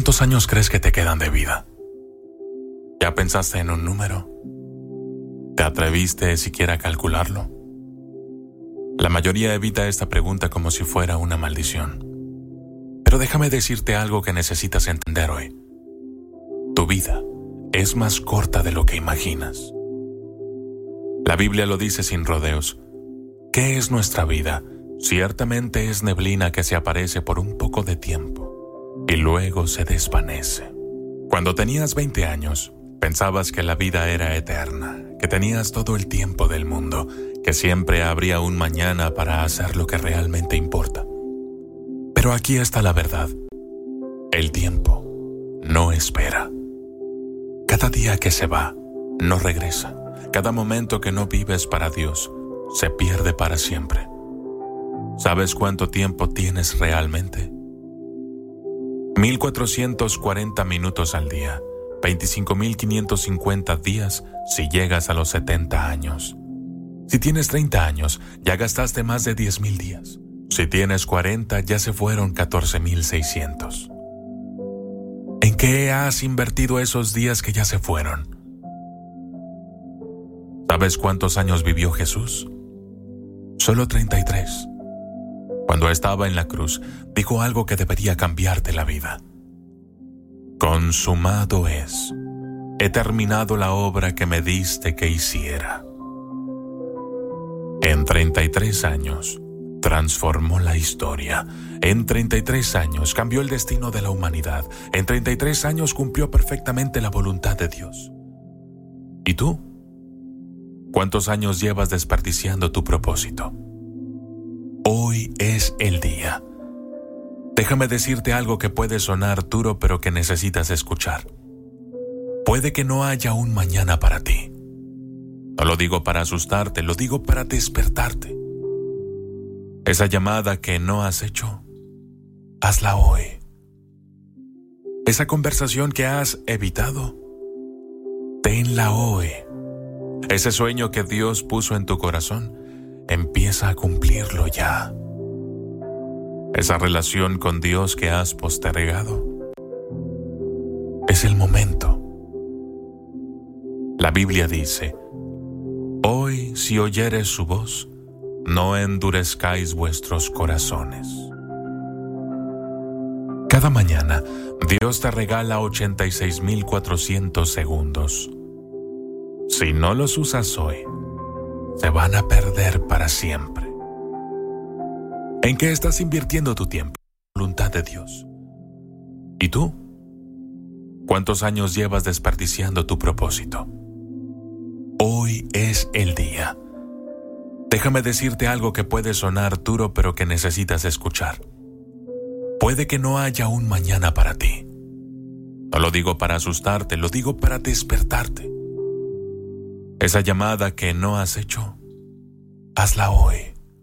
¿Cuántos años crees que te quedan de vida? ¿Ya pensaste en un número? ¿Te atreviste siquiera a calcularlo? La mayoría evita esta pregunta como si fuera una maldición. Pero déjame decirte algo que necesitas entender hoy. Tu vida es más corta de lo que imaginas. La Biblia lo dice sin rodeos. ¿Qué es nuestra vida? Ciertamente es neblina que se aparece por un poco de tiempo y luego se desvanece. Cuando tenías 20 años, pensabas que la vida era eterna, que tenías todo el tiempo del mundo, que siempre habría un mañana para hacer lo que realmente importa. Pero aquí está la verdad. El tiempo no espera. Cada día que se va, no regresa. Cada momento que no vives para Dios, se pierde para siempre. ¿Sabes cuánto tiempo tienes realmente? 1440 minutos al día, 25.550 días si llegas a los 70 años. Si tienes 30 años, ya gastaste más de 10.000 días. Si tienes 40, ya se fueron 14.600. ¿En qué has invertido esos días que ya se fueron? ¿Sabes cuántos años vivió Jesús? Solo 33. Cuando estaba en la cruz, dijo algo que debería cambiarte la vida. Consumado es. He terminado la obra que me diste que hiciera. En 33 años, transformó la historia. En 33 años, cambió el destino de la humanidad. En 33 años, cumplió perfectamente la voluntad de Dios. ¿Y tú? ¿Cuántos años llevas desperdiciando tu propósito? Hoy es el día. Déjame decirte algo que puede sonar duro, pero que necesitas escuchar. Puede que no haya un mañana para ti. No lo digo para asustarte, lo digo para despertarte. Esa llamada que no has hecho, hazla hoy. Esa conversación que has evitado, tenla hoy. Ese sueño que Dios puso en tu corazón, empieza a cumplirlo ya. Esa relación con Dios que has postergado, es el momento. La Biblia dice: hoy, si oyeres su voz, no endurezcáis vuestros corazones. Cada mañana, Dios te regala 86.400 segundos. Si no los usas hoy, se van a perder para siempre. ¿En qué estás invirtiendo tu tiempo? Voluntad de Dios. ¿Y tú? ¿Cuántos años llevas desperdiciando tu propósito? Hoy es el día. Déjame decirte algo que puede sonar duro, pero que necesitas escuchar. Puede que no haya un mañana para ti. No lo digo para asustarte, lo digo para despertarte. Esa llamada que no has hecho, hazla hoy.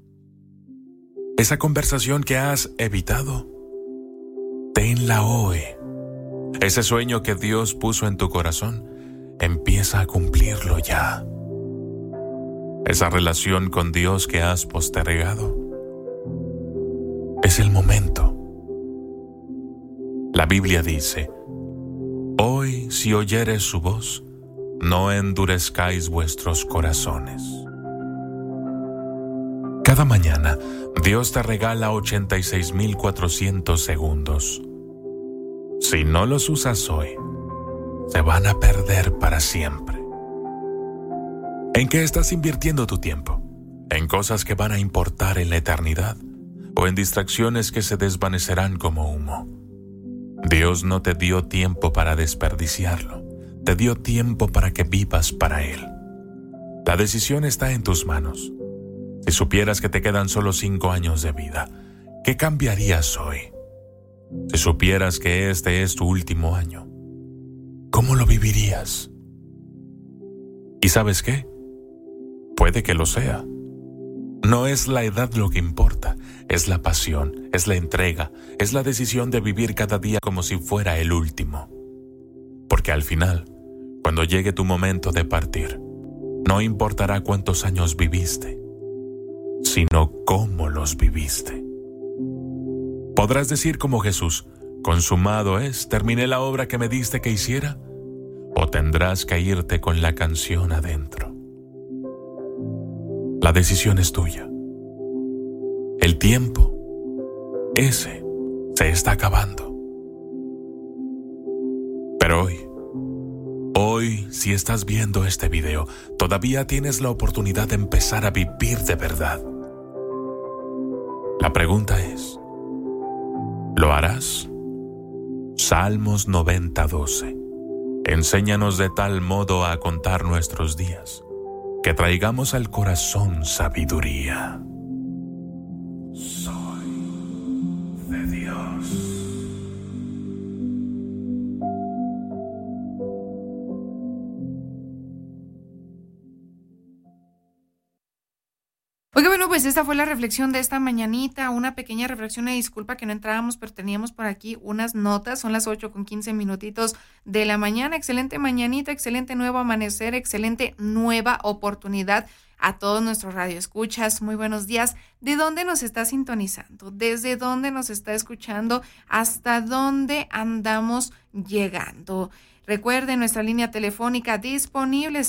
Esa conversación que has evitado, tenla hoy. Ese sueño que Dios puso en tu corazón, empieza a cumplirlo ya. Esa relación con Dios que has postergado, es el momento. La Biblia dice: hoy, si oyeres su voz, no endurezcáis vuestros corazones. Cada mañana, Dios te regala 86.400 segundos. Si no los usas hoy, se van a perder para siempre. ¿En qué estás invirtiendo tu tiempo? ¿En cosas que van a importar en la eternidad? ¿O en distracciones que se desvanecerán como humo? Dios no te dio tiempo para desperdiciarlo. Te dio tiempo para que vivas para Él. La decisión está en tus manos. Si supieras que te quedan solo 5 años de vida, ¿qué cambiarías hoy? Si supieras que este es tu último año, ¿cómo lo vivirías? ¿Y sabes qué? Puede que lo sea. No es la edad lo que importa, es la pasión, es la entrega, es la decisión de vivir cada día como si fuera el último. Porque al final, cuando llegue tu momento de partir, no importará cuántos años viviste, sino cómo los viviste. Podrás decir como Jesús: Consumado es, terminé la obra que me diste que hiciera, o tendrás que irte con la canción adentro. La decisión es tuya. El tiempo, ese, se está acabando. Pero hoy, si estás viendo este video, todavía tienes la oportunidad de empezar a vivir de verdad. La pregunta es, ¿lo harás? Salmos 90:12. Enséñanos de tal modo a contar nuestros días, que traigamos al corazón sabiduría. Soy de Dios. Oiga, bueno, pues esta fue la reflexión de esta mañanita, una pequeña reflexión, una disculpa que no entrábamos, pero teníamos por aquí unas notas, son las 8:15 de la mañana. Excelente mañanita, excelente nuevo amanecer, excelente nueva oportunidad a todos nuestros radioescuchas. Muy buenos días. ¿De dónde nos está sintonizando? ¿Desde dónde nos está escuchando? ¿Hasta dónde andamos llegando? Recuerden nuestra línea telefónica disponible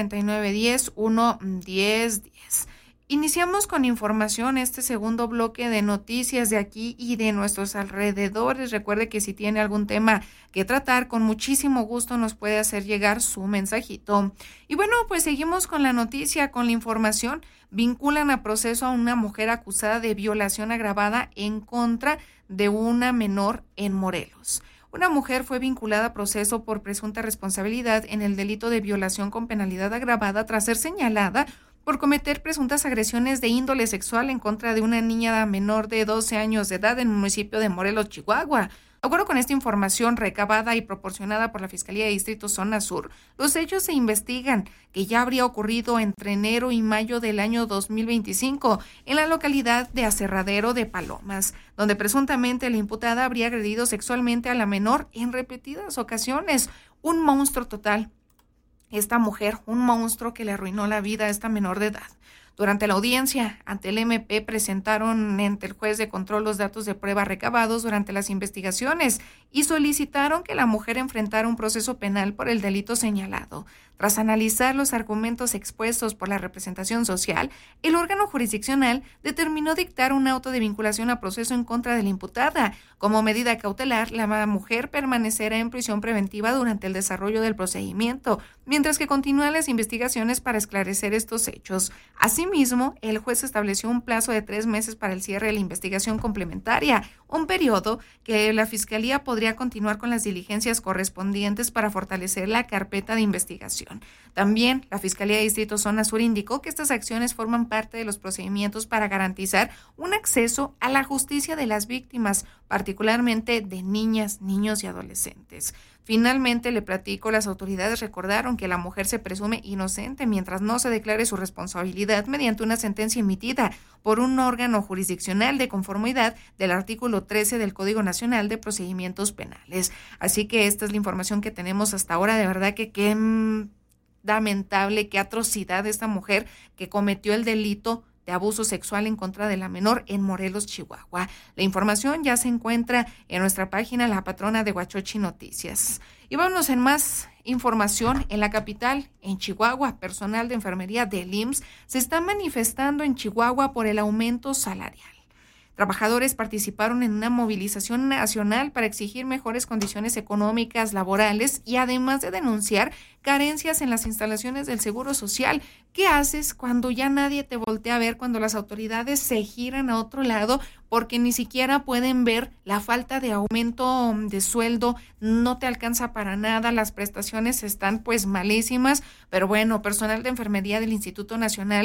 649-10-1-10-10. Iniciamos con información, este segundo bloque de noticias de aquí y de nuestros alrededores. Recuerde que si tiene algún tema que tratar, con muchísimo gusto nos puede hacer llegar su mensajito. Y bueno, pues seguimos con la noticia, con la información. Vinculan a proceso a una mujer acusada de violación agravada en contra de una menor en Morelos. Una mujer fue vinculada a proceso por presunta responsabilidad en el delito de violación con penalidad agravada tras ser señalada por cometer presuntas agresiones de índole sexual en contra de una niña menor de 12 años de edad en el municipio de Morelos, Chihuahua. De acuerdo con esta información recabada y proporcionada por la Fiscalía de Distrito Zona Sur, los hechos se investigan que ya habría ocurrido entre enero y mayo del año 2025 en la localidad de Aserradero de Palomas, donde presuntamente la imputada habría agredido sexualmente a la menor en repetidas ocasiones. Un monstruo total. Esta mujer, un monstruo que le arruinó la vida a esta menor de edad. Durante la audiencia ante el MP presentaron ante el juez de control los datos de prueba recabados durante las investigaciones y solicitaron que la mujer enfrentara un proceso penal por el delito señalado. Tras analizar los argumentos expuestos por la representación social, el órgano jurisdiccional determinó dictar un auto de vinculación a proceso en contra de la imputada. Como medida cautelar, la mujer permanecerá en prisión preventiva durante el desarrollo del procedimiento, mientras que continúan las investigaciones para esclarecer estos hechos. Asimismo, el juez estableció un plazo de 3 meses para el cierre de la investigación complementaria, un periodo que la Fiscalía podría continuar con las diligencias correspondientes para fortalecer la carpeta de investigación. También la Fiscalía de Distrito Zona Sur indicó que estas acciones forman parte de los procedimientos para garantizar un acceso a la justicia de las víctimas, particularmente de niñas, niños y adolescentes. Finalmente, le platico, las autoridades recordaron que la mujer se presume inocente mientras no se declare su responsabilidad mediante una sentencia emitida por un órgano jurisdiccional de conformidad del artículo 13 del Código Nacional de Procedimientos Penales. Así que esta es la información que tenemos hasta ahora. De verdad que qué lamentable, qué atrocidad esta mujer que cometió el delito de abuso sexual en contra de la menor en Morelos, Chihuahua. La información ya se encuentra en nuestra página La Patrona de Huachochi Noticias. Y vámonos en más información. En la capital, en Chihuahua, personal de enfermería del IMSS se está manifestando en Chihuahua por el aumento salarial. Trabajadores participaron en una movilización nacional para exigir mejores condiciones económicas, laborales y además de denunciar carencias en las instalaciones del Seguro Social. ¿Qué haces cuando ya nadie te voltea a ver, cuando las autoridades se giran a otro lado porque ni siquiera pueden ver la falta de aumento de sueldo? No te alcanza para nada, las prestaciones están pues malísimas, pero bueno, personal de enfermería del Instituto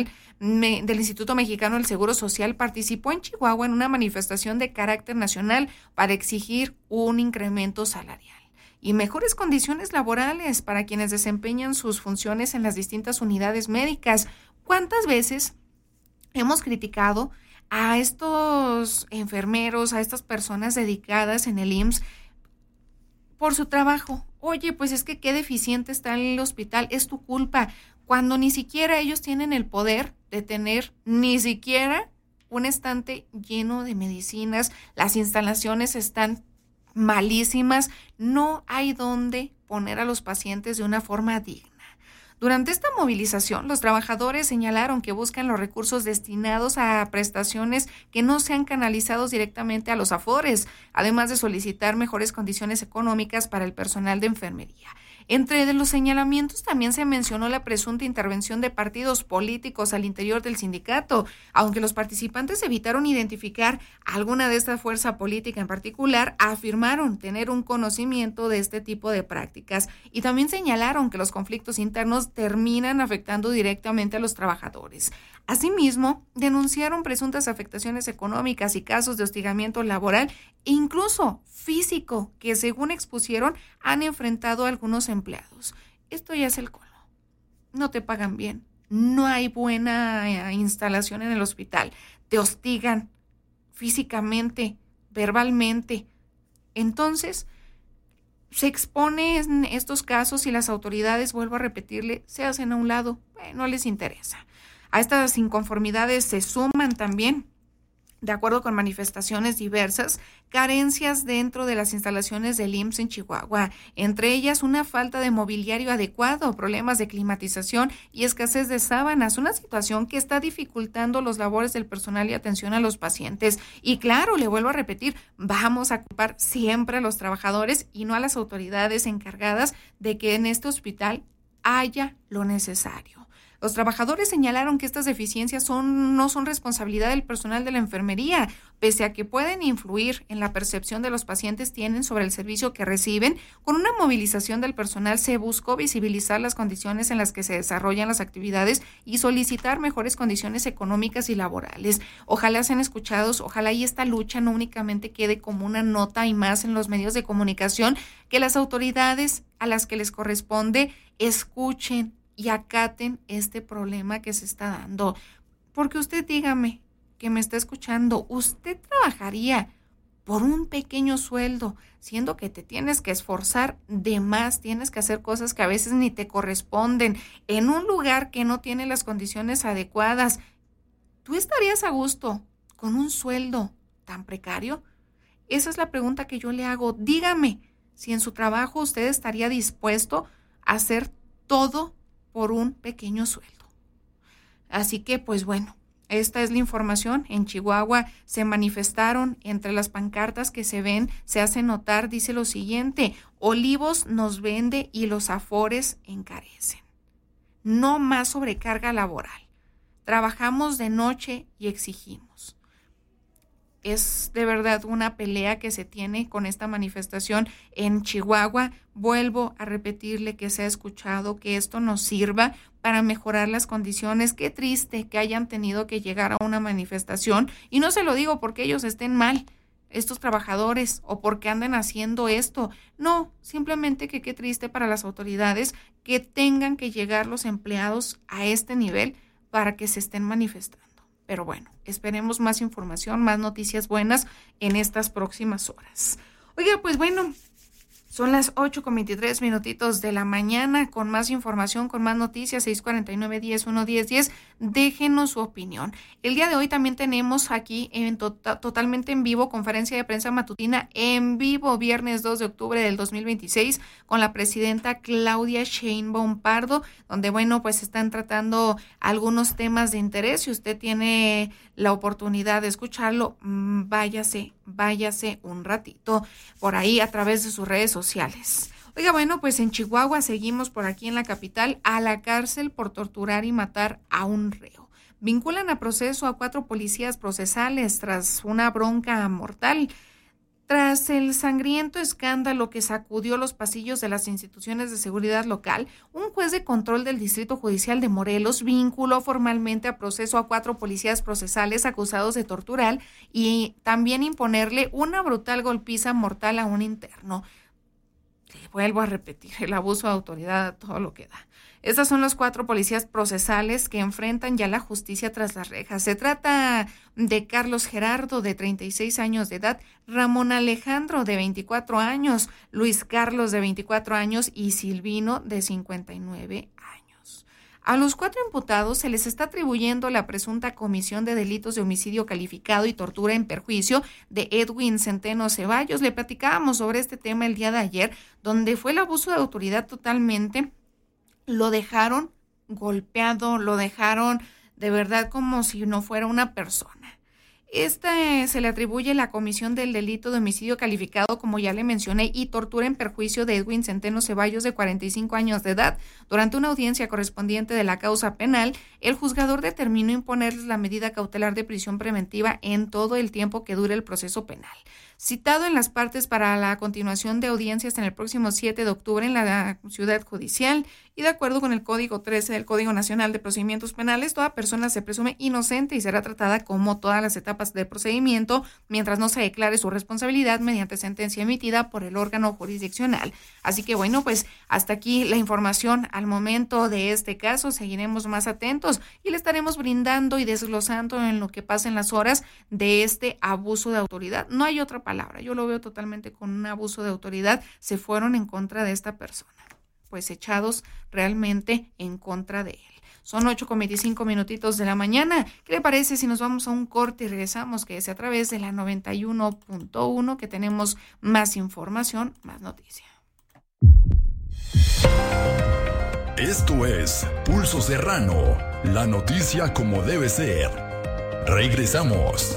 Mexicano del Seguro Social participó en Chihuahua en una manifestación de carácter nacional para exigir un incremento salarial y mejores condiciones laborales para quienes desempeñan sus funciones en las distintas unidades médicas. ¿Cuántas veces hemos criticado a estos enfermeros, a estas personas dedicadas en el IMSS por su trabajo? Oye, pues es que qué deficiente está el hospital, es tu culpa, cuando ni siquiera ellos tienen el poder de tener ni siquiera un estante lleno de medicinas, las instalaciones están malísimas. No hay dónde poner a los pacientes de una forma digna. Durante esta movilización, los trabajadores señalaron que buscan los recursos destinados a prestaciones que no sean canalizados directamente a los Afores, además de solicitar mejores condiciones económicas para el personal de enfermería. Entre los señalamientos también se mencionó la presunta intervención de partidos políticos al interior del sindicato, aunque los participantes evitaron identificar alguna de esta fuerza política en particular, afirmaron tener un conocimiento de este tipo de prácticas y también señalaron que los conflictos internos terminan afectando directamente a los trabajadores. Asimismo, denunciaron presuntas afectaciones económicas y casos de hostigamiento laboral e incluso físico que, según expusieron, han enfrentado a algunos empleados. Esto ya es el colmo. No te pagan bien, no hay buena instalación en el hospital, te hostigan físicamente, verbalmente. Entonces, se exponen estos casos y las autoridades, vuelvo a repetirle, se hacen a un lado, no les interesa. A estas inconformidades se suman también, de acuerdo con manifestaciones diversas, carencias dentro de las instalaciones del IMSS en Chihuahua, entre ellas una falta de mobiliario adecuado, problemas de climatización y escasez de sábanas, una situación que está dificultando los labores del personal y atención a los pacientes. Y claro, le vuelvo a repetir, vamos a culpar siempre a los trabajadores y no a las autoridades encargadas de que en este hospital haya lo necesario. Los trabajadores señalaron que estas deficiencias no son responsabilidad del personal de la enfermería, pese a que pueden influir en la percepción de los pacientes tienen sobre el servicio que reciben. Con una movilización del personal se buscó visibilizar las condiciones en las que se desarrollan las actividades y solicitar mejores condiciones económicas y laborales. Ojalá sean escuchados, ojalá y esta lucha no únicamente quede como una nota y más en los medios de comunicación, que las autoridades a las que les corresponde escuchen y acaten este problema que se está dando. Porque usted, dígame, que me está escuchando, ¿usted trabajaría por un pequeño sueldo, siendo que te tienes que esforzar de más, tienes que hacer cosas que a veces ni te corresponden, en un lugar que no tiene las condiciones adecuadas? ¿Tú estarías a gusto con un sueldo tan precario? Esa es la pregunta que yo le hago. Dígame si en su trabajo usted estaría dispuesto a hacer todo por un pequeño sueldo. Así que, pues bueno, esta es la información. En Chihuahua se manifestaron entre las pancartas que se ven, se hace notar, dice lo siguiente: Olivos nos vende y los Afores encarecen. No más sobrecarga laboral. Trabajamos de noche y exigimos. Es de verdad una pelea que se tiene con esta manifestación en Chihuahua. Vuelvo a repetirle que se ha escuchado, que esto nos sirva para mejorar las condiciones. Qué triste que hayan tenido que llegar a una manifestación, y no se lo digo porque ellos estén mal, estos trabajadores, o porque anden haciendo esto. No, simplemente que qué triste para las autoridades que tengan que llegar los empleados a este nivel para que se estén manifestando. Pero bueno, esperemos más información, más noticias buenas en estas próximas horas. Oiga, pues bueno, son las 8:23 de la mañana, con más información, con más noticias, 649-10-110-10. Déjenos su opinión. El día de hoy también tenemos aquí totalmente en vivo, conferencia de prensa matutina en vivo, viernes 2 de octubre del 2026, con la presidenta Claudia Sheinbaum Pardo, donde, bueno, pues están tratando algunos temas de interés. Si usted tiene la oportunidad de escucharlo, váyase un ratito por ahí a través de sus redes sociales. Oiga, bueno, pues en Chihuahua seguimos por aquí en la capital, a la cárcel por torturar y matar a un reo. Vinculan a proceso a 4 policías procesales tras una bronca mortal. Tras el sangriento escándalo que sacudió los pasillos de las instituciones de seguridad local, un juez de control del Distrito Judicial de Morelos vinculó formalmente a proceso a 4 policías procesales acusados de torturar y también imponerle una brutal golpiza mortal a un interno. Vuelvo a repetir, el abuso de autoridad a todo lo que da. Estas son los 4 policías procesales que enfrentan ya la justicia tras las rejas. Se trata de Carlos Gerardo, de 36 años de edad, Ramón Alejandro, de 24 años, Luis Carlos, de 24 años y Silvino, de 59 años. A los 4 imputados se les está atribuyendo la presunta comisión de delitos de homicidio calificado y tortura en perjuicio de Edwin Centeno Ceballos. Le platicábamos sobre este tema el día de ayer, donde fue el abuso de autoridad totalmente. Lo dejaron golpeado, lo dejaron de verdad como si no fuera una persona. Se le atribuye la comisión del delito de homicidio calificado, como ya le mencioné, y tortura en perjuicio de Edwin Centeno Ceballos, de 45 años de edad. Durante una audiencia correspondiente de la causa penal, el juzgador determinó imponerles la medida cautelar de prisión preventiva en todo el tiempo que dure el proceso penal. Citado en las partes para la continuación de audiencias en el próximo 7 de octubre en la Ciudad Judicial, y de acuerdo con el Código 13 del Código Nacional de Procedimientos Penales, toda persona se presume inocente y será tratada como todas las etapas del procedimiento mientras no se declare su responsabilidad mediante sentencia emitida por el órgano jurisdiccional. Así que bueno, pues hasta aquí la información al momento de este caso. Seguiremos más atentos y le estaremos brindando y desglosando en lo que pasa en las horas de este abuso de autoridad. No hay otra palabra, yo lo veo totalmente con un abuso de autoridad. Se fueron en contra de esta persona, pues echados realmente en contra de él. Son 8:25 minutitos de la mañana. ¿Qué le parece si nos vamos a un corte y regresamos? Que es a través de la 91.1 que tenemos más información, más noticia. Esto es Pulso Serrano, la noticia como debe ser. Regresamos.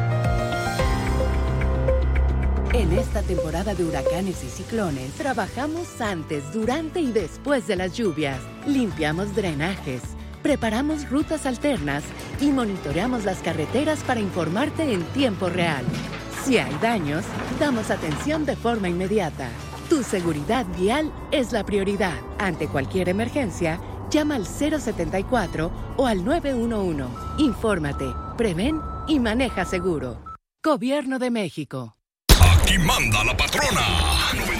En esta temporada de huracanes y ciclones, trabajamos antes, durante y después de las lluvias. Limpiamos drenajes, preparamos rutas alternas y monitoreamos las carreteras para informarte en tiempo real. Si hay daños, damos atención de forma inmediata. Tu seguridad vial es la prioridad. Ante cualquier emergencia, llama al 074 o al 911. Infórmate, prevén y maneja seguro. Gobierno de México. Aquí manda la patrona.